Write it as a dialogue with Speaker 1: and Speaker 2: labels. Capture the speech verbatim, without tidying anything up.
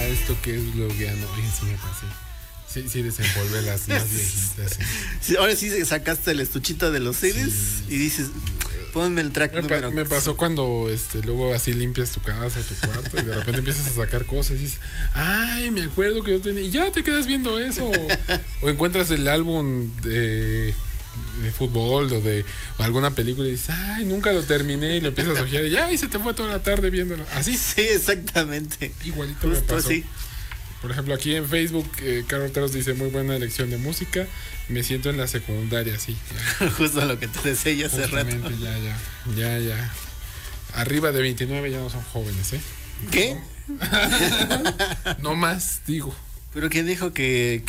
Speaker 1: esto que es blogueando. Oye, sí me pasé. Sí, sí, desenvolve las más viejitas. Sí.
Speaker 2: Sí, ahora sí sacaste el estuchito de los C Ds sí. Y dices, ponme el track
Speaker 1: me,
Speaker 2: número.
Speaker 1: Me pasó cuando este, luego así limpias tu casa, tu cuarto, y de repente empiezas a sacar cosas y dices, ay, me acuerdo que yo tenía. Y ya te quedas viendo eso. O encuentras el álbum de, de fútbol o de o alguna película y dices, ay, nunca lo terminé, y lo empiezas a ojear y ya, y se te fue toda la tarde viéndolo. Así.
Speaker 2: Sí, exacamente.
Speaker 1: Igualito
Speaker 2: Justo
Speaker 1: me pasó.
Speaker 2: Así.
Speaker 1: Por ejemplo, aquí en Facebook, eh, Carlos Teros dice, muy buena elección de música. Me siento en la secundaria, sí. Ya.
Speaker 2: Justo lo que te decía ya hace rato.
Speaker 1: Ya, ya, ya, ya. Arriba de veintinueve ya no son jóvenes, ¿eh?
Speaker 2: ¿Qué?
Speaker 1: No, no más, digo.
Speaker 2: Pero ¿quién dijo que,